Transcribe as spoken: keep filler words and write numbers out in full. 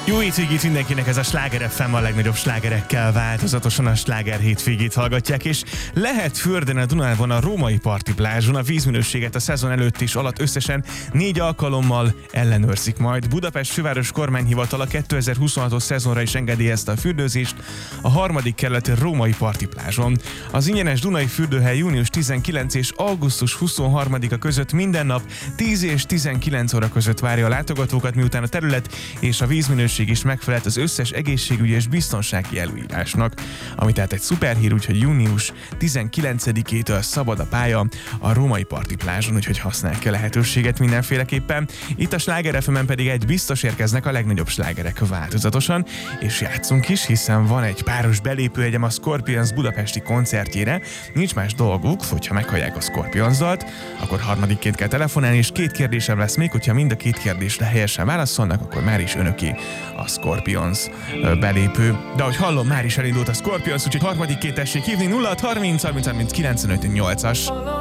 Jó hétvégét mindenkinek, ez a Sláger ef em, a legnagyobb slágerekkel változatosan a Sláger hétvégét hallgatják, és lehet fürdeni a Dunában a római parti plázson. A vízminőséget a szezon előtt és alatt összesen négy alkalommal ellenőrzik majd. Budapest főváros kormányhivatala kétezer-huszonhatos szezonra is engedélyezte a fürdőzést a harmadik kerületi római parti plázson. Az ingyenes Dunai fürdőhely június tizenkilencedike és augusztus huszonharmadika között minden nap tíz és tizenkilenc óra között várja a látogatókat, miután a terület és a vízminőség is megfelelt az összes egészségügyi és biztonsági előírásnak, ami tehát egy szuperhír, úgyhogy június tizenkilencedikétől szabad a pálya a római parti plázson, úgyhogy használják a lehetőséget mindenféleképpen. Itt a Sláger ef emen pedig egy biztos érkeznek a legnagyobb slágerek változatosan, és játszunk is, hiszen van egy páros belépőjegyem a Scorpions budapesti koncertjére. Nincs más dolguk, hogyha meghallják a Scorpions dalt, akkor harmadikként kell telefonálni, és két kérdésem lesz még, hogyha mind a két kérdésre helyesen válaszolnak, akkor már is önöké a Scorpions belépő. De ahogy hallom, már is elindult a Scorpions, úgyhogy harmadikként tessék hívni nulla hat harminc harminc harminc kilencvenöt nyolcas.